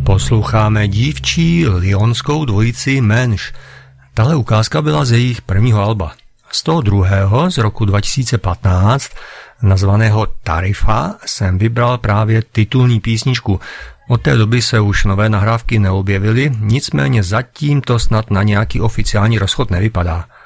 Posloucháme dívčí lyonskou dvojici Menš. Tahle ukázka byla z jejich prvního alba. Z toho druhého z roku 2015, nazvaného Tarifa, jsem vybral právě titulní písničku. Od té doby se už nové nahrávky neobjevily, nicméně zatím to snad na nějaký oficiální rozchod nevypadá.